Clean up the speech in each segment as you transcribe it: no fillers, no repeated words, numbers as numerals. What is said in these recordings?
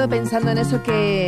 quedado pensando en eso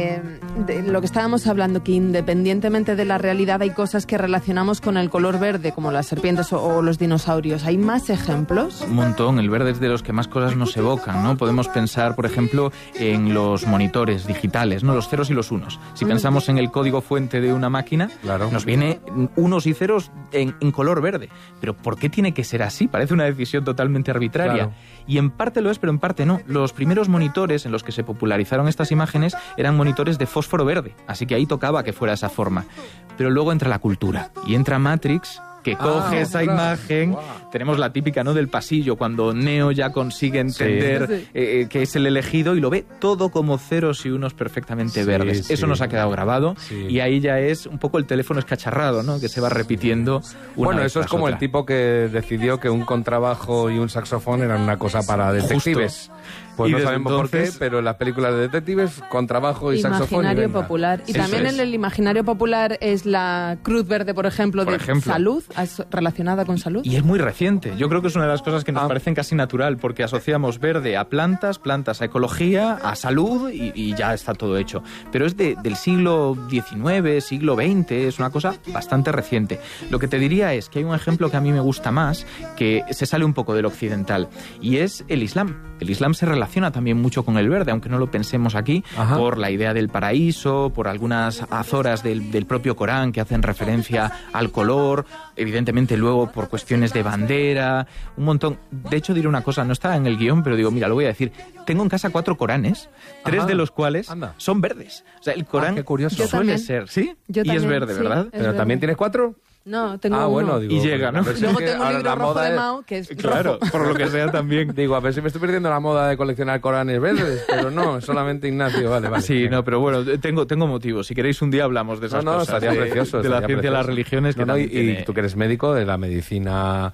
de lo que estábamos hablando, que independientemente de la realidad hay cosas que relacionamos con el color verde, como las serpientes o los dinosaurios. ¿Hay más ejemplos? Un montón. El verde es de los que más cosas nos evocan, ¿no? Podemos pensar, por ejemplo, en los monitores digitales, ¿no? Los ceros y los unos. Si pensamos en el código fuente de una máquina, claro, nos viene unos y ceros en color verde. Pero ¿por qué tiene que ser así? Parece una decisión totalmente arbitraria. Claro. Y en parte lo es, pero en parte no. Los primeros monitores en los que se popularizaron estas imágenes eran monitores de fósforo verde, así que ahí tocaba que fuera esa forma. Pero luego entra la cultura y entra Matrix, que coge esa imagen. Wow. Tenemos la típica, ¿no?, del pasillo, cuando Neo ya consigue entender que es el elegido y lo ve todo como ceros y unos perfectamente verdes. Eso nos ha quedado grabado y ahí ya es un poco el teléfono escacharrado, ¿no?, que se va repitiendo una vez eso es como otra. El tipo que decidió que un contrabajo y un saxofón eran una cosa para detectives. Justo. Pues y no sabemos entonces, por qué, pero en las películas de detectives, contrabajo y saxofón. Imaginario popular. Y eso también es. en el imaginario popular es la cruz verde, por ejemplo, salud, relacionada con salud. Y es muy reciente. Yo creo que es una de las cosas que nos parecen casi natural, porque asociamos verde a plantas a ecología, a salud y ya está todo hecho. Pero es del siglo XIX, siglo XX, es una cosa bastante reciente. Lo que te diría es que hay un ejemplo que a mí me gusta más, que se sale un poco del occidental, y es el Islam. El Islam se relaciona también mucho con el verde, aunque no lo pensemos aquí, por la idea del paraíso, por algunas azoras del propio Corán que hacen referencia al color, evidentemente luego por cuestiones de bandera, un montón. De hecho, diré una cosa, no está en el guión, pero digo, mira, lo voy a decir. Tengo en casa 4 Coranes, 3 de los cuales son verdes. O sea, el Corán qué curioso. suele ser, ¿sí? Yo y también, es verde, ¿verdad? ¿Pero verde. también tienes 4? No, tengo uno. Bueno, digo, y llega, ¿no? Luego tengo un libro rojo de Mao, que es claro, rojo. por lo que sea también. Digo, a ver si me estoy perdiendo la moda de coleccionar Coranes verdes, pero no, solamente Ignacio, vale. Sí, no, pero bueno, tengo motivos. Si queréis un día hablamos de esas cosas. Estaría precioso. De la ciencia de las religiones. Y tú que eres médico de la medicina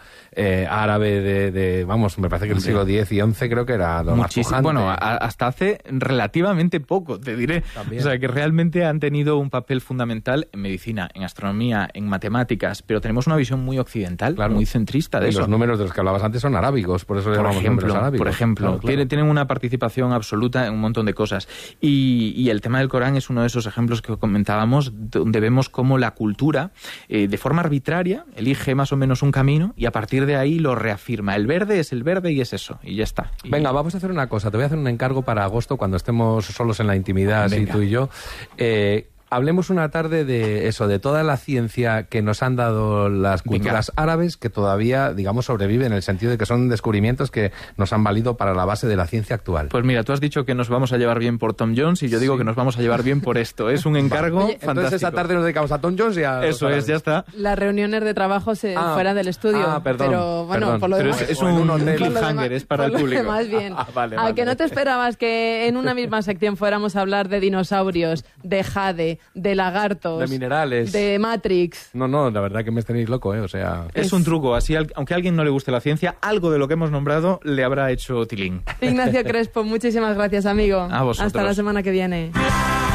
árabe vamos, me parece que el siglo X y XI creo que era lo más pujante. Bueno, hasta hace relativamente poco, te diré. También. O sea, que realmente han tenido un papel fundamental en medicina, en astronomía, en matemáticas, pero tenemos una visión muy occidental, muy centrista de y eso. Los números de los que hablabas antes son arábigos, por eso llamamos números arábigos. Por ejemplo, claro. Tienen una participación absoluta en un montón de cosas. Y el tema del Corán es uno de esos ejemplos que comentábamos, donde vemos cómo la cultura, de forma arbitraria, elige más o menos un camino y a partir de ahí lo reafirma. El verde es el verde y es eso, y ya está. Venga, vamos a hacer una cosa. Te voy a hacer un encargo para agosto, cuando estemos solos en la intimidad, así tú y yo. Hablemos una tarde de eso, de toda la ciencia que nos han dado las culturas árabes, que todavía, digamos, sobreviven en el sentido de que son descubrimientos que nos han valido para la base de la ciencia actual. Pues mira, tú has dicho que nos vamos a llevar bien por Tom Jones y yo digo que nos vamos a llevar bien por esto. Es un encargo fantástico. Entonces esa tarde nos dedicamos a Tom Jones y a... Eso es, ya está. Las reuniones de trabajo fuera del estudio. Perdón. Pero bueno, Perdón. por lo demás... Es un cliffhanger, es para el público. Más bien. Vale. Que no te esperabas que en una misma sección fuéramos a hablar de dinosaurios, de jade, de lagartos, de minerales, de Matrix. No, la verdad que me tenéis loco, o sea... Es un truco, así aunque a alguien no le guste la ciencia, algo de lo que hemos nombrado le habrá hecho tilín. Ignacio Crespo, muchísimas gracias, amigo. A vosotros. Hasta la semana que viene.